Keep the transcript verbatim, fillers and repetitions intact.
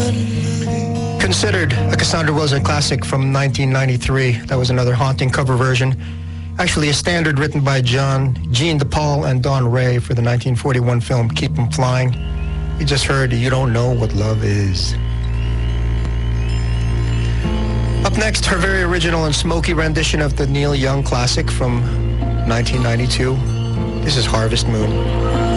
Considered a Cassandra Wilson classic from nineteen ninety-three. That was another haunting cover version. Actually, a standard written by John, Gene DePaul, and Don Ray for the nineteen forty-one film Keep 'Em Flying. You just heard You Don't Know What Love Is. Up next, her very original and smoky rendition of the Neil Young classic from nineteen ninety-two. This is Harvest Moon.